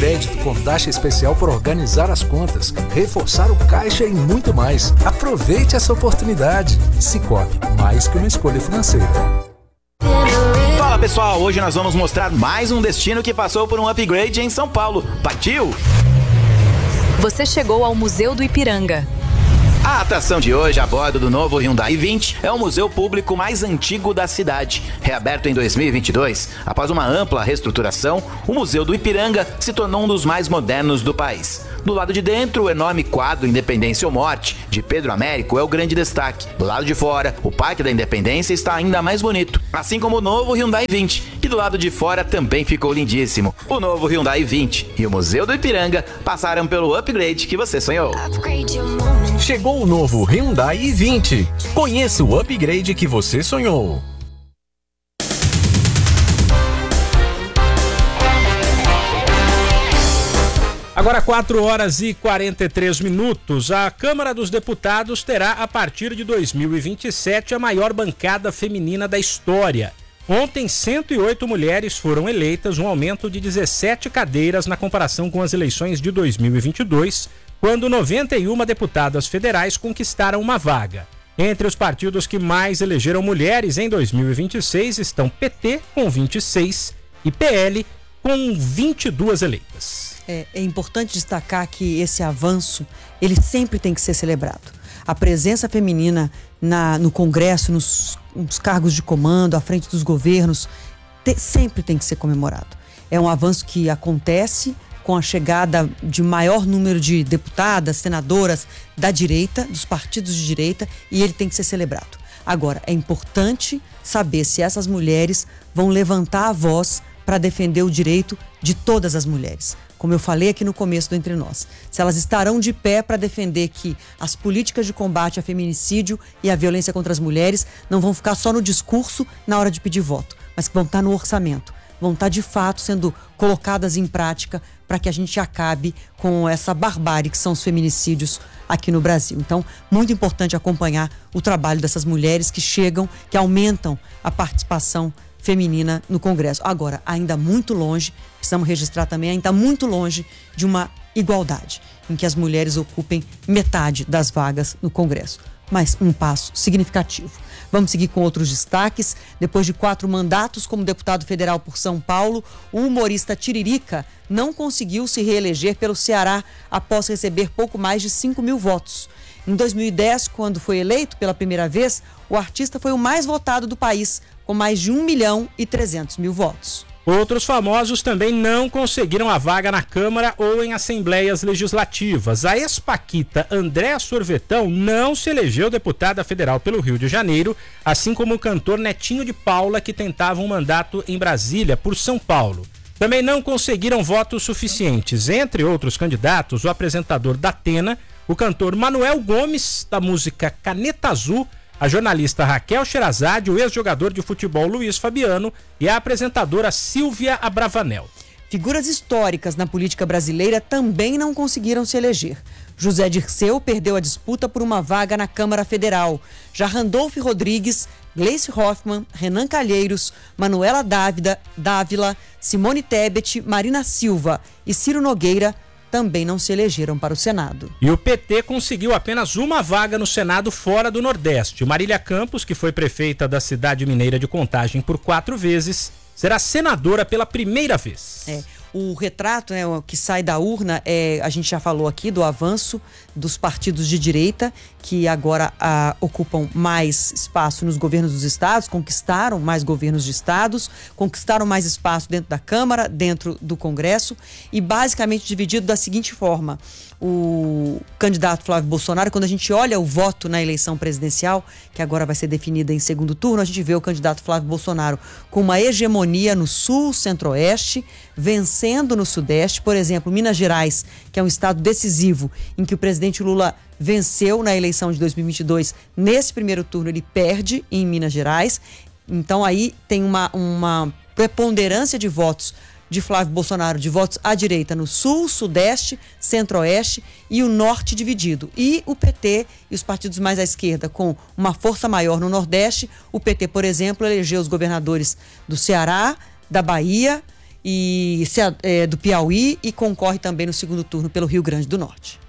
crédito com taxa especial por organizar as contas, reforçar o caixa e muito mais. Aproveite essa oportunidade. Sicoob, mais que uma escolha financeira. Fala pessoal, hoje nós vamos mostrar mais um destino que passou por um upgrade em São Paulo. Partiu? Você chegou ao Museu do Ipiranga. A atração de hoje, a bordo do novo Hyundai i20, é o museu público mais antigo da cidade. Reaberto em 2022, após uma ampla reestruturação, o Museu do Ipiranga se tornou um dos mais modernos do país. Do lado de dentro, o enorme quadro Independência ou Morte, de Pedro Américo, é o grande destaque. Do lado de fora, o Parque da Independência está ainda mais bonito, assim como o novo Hyundai i20, que do lado de fora também ficou lindíssimo. O novo Hyundai i20 e o Museu do Ipiranga passaram pelo upgrade que você sonhou. Chegou o novo Hyundai i20. Conheça o upgrade que você sonhou. Agora 4h43. A Câmara dos Deputados terá, a partir de 2027, a maior bancada feminina da história. Ontem, 108 mulheres foram eleitas, um aumento de 17 cadeiras na comparação com as eleições de 2022, quando 91 deputadas federais conquistaram uma vaga. Entre os partidos que mais elegeram mulheres em 2026 estão PT, com 26, e PL, com 22 eleitas. É importante destacar que esse avanço, ele sempre tem que ser celebrado. A presença feminina no Congresso, nos cargos de comando, à frente dos governos, sempre tem que ser comemorado. É um avanço que acontece com a chegada de maior número de deputadas, senadoras da direita, dos partidos de direita, e ele tem que ser celebrado. Agora, é importante saber se essas mulheres vão levantar a voz para defender o direito de todas as mulheres. Como eu falei aqui no começo do Entre Nós, se elas estarão de pé para defender que as políticas de combate ao feminicídio e à violência contra as mulheres não vão ficar só no discurso na hora de pedir voto, mas que vão estar no orçamento, vão estar de fato sendo colocadas em prática para que a gente acabe com essa barbárie que são os feminicídios aqui no Brasil. Então, muito importante acompanhar o trabalho dessas mulheres que chegam, que aumentam a participação feminina no Congresso. Agora, ainda muito longe, precisamos registrar também, ainda muito longe de uma igualdade, em que as mulheres ocupem metade das vagas no Congresso. Mas um passo significativo. Vamos seguir com outros destaques. Depois de 4 mandatos como deputado federal por São Paulo, o humorista Tiririca não conseguiu se reeleger pelo Ceará após receber pouco mais de 5 mil votos. Em 2010, quando foi eleito pela primeira vez, o artista foi o mais votado do país, com mais de 1.300.000 votos. Outros famosos também não conseguiram a vaga na Câmara ou em assembleias legislativas. A ex-paquita Andréa Sorvetão não se elegeu deputada federal pelo Rio de Janeiro, assim como o cantor Netinho de Paula, que tentava um mandato em Brasília por São Paulo. Também não conseguiram votos suficientes. Entre outros candidatos, o apresentador da Atena, o cantor Manuel Gomes, da música Caneta Azul, a jornalista Raquel Sherazade, o ex-jogador de futebol Luiz Fabiano e a apresentadora Silvia Abravanel. Figuras históricas na política brasileira também não conseguiram se eleger. José Dirceu perdeu a disputa por uma vaga na Câmara Federal. Já Randolfo Rodrigues, Gleice Hoffmann, Renan Calheiros, Manuela Dávila, Simone Tebet, Marina Silva e Ciro Nogueira também não se elegeram para o Senado. E o PT conseguiu apenas uma vaga no Senado fora do Nordeste. Marília Campos, que foi prefeita da cidade mineira de Contagem por 4 vezes, será senadora pela primeira vez. O retrato, que sai da urna, a gente já falou aqui do avanço dos partidos de direita, que agora ocupam mais espaço nos governos dos estados, conquistaram mais governos de estados, conquistaram mais espaço dentro da Câmara, dentro do Congresso, e basicamente dividido da seguinte forma: o candidato Flávio Bolsonaro, quando a gente olha o voto na eleição presidencial, que agora vai ser definida em segundo turno, a gente vê o candidato Flávio Bolsonaro com uma hegemonia no sul, centro-oeste, vencendo no sudeste. Por exemplo, Minas Gerais, que é um estado decisivo, em que o presidente Lula venceu na eleição de 2022, nesse primeiro turno ele perde em Minas Gerais. Então aí tem uma preponderância de votos de Flávio Bolsonaro, de votos à direita no sul, sudeste, centro-oeste e o norte dividido. E o PT e os partidos mais à esquerda com uma força maior no nordeste. O PT, por exemplo, elegeu os governadores do Ceará, da Bahia do Piauí e concorre também no segundo turno pelo Rio Grande do Norte.